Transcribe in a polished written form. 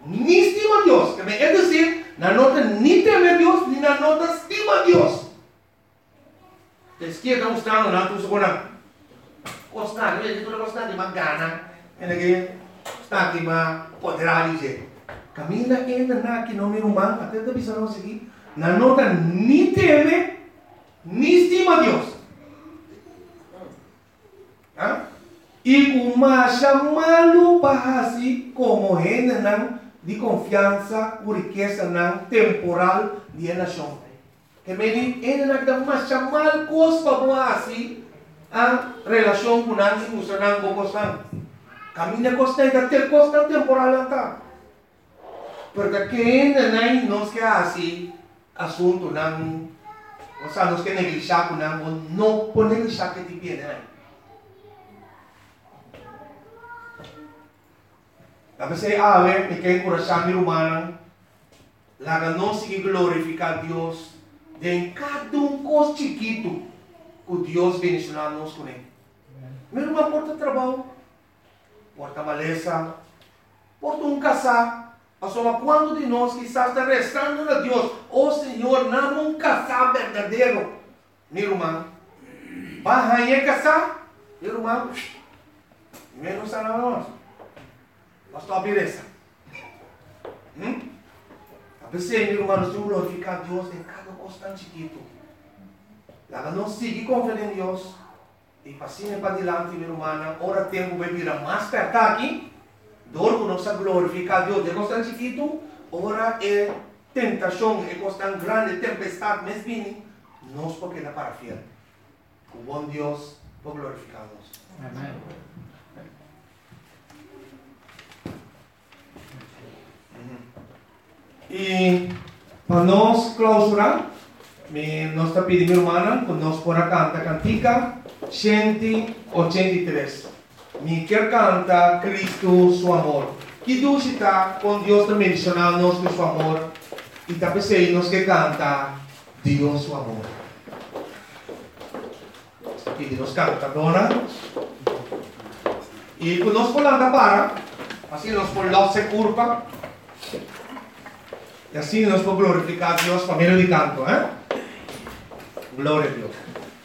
ni estima a Dios. Es decir, no nota ni teme a Dios, ni no nota estima a Dios. Es que estamos mostrando na tu segura. Costa, vedi tu costa di magana, e che sta di ma potrà dice. Cammina na che non mi rumang, até da bisogno seguir. Na nota ni teme, ni estima a Dios. ¿Ah? Y como chamalo bahasi como gente de confianza o riqueza temporal de nação. Que me diz, ele não dá mais chamar coisa bahasi a relação com nós e usa nós com coisa. Caminha coisa e ter coisa temporal lá. Porque quem não nos quer assim assunto não, ou seja, nos quer negligenciar com não pode negligenciar que te viene aí. Tapos ay awe, may kayo kurasyan ni Romanang, laga não sige glorificar Deus, de cada cos chiquito, que Deus bendicionar-nos com ele. Meron uma porta de trabalho, porta maleza, porta casar, mas quando de nós quizás está restando a Deus, oh Senhor, não casar verdadeiro, ni Roman, bahaya casar, ni Roman, menos a nós. Basta a beleza. A pessoa, meu irmão, nós temos glorificar Deus em cada coisa tão chiquito. Lá não siga confiando em Deus. E passinho para diante, meu irmão, ora tempo vai virar mais perto aqui. Dor que nós glorificar Deus de coisa tão chiquito. Ora é tentação, é coisa tão grande, tempestade, mas bem, nós porque dá para fiel. O bom Deus vai glorificar-nos. Amém. E para nós clausurar, nós está pedindo, irmã, que nós podemos cantar cantica 183. Me quer cantar Cristo, seu amor. Que Deus está com Deus também mencionando-nos com seu amor. E também sei, nós que cantar Deus, seu amor. Aqui nós canta, dona. E quando nós podemos para, assim nós podemos se curva. E assim nós podemos glorificar a Deus por meio de canto, Glória a Deus.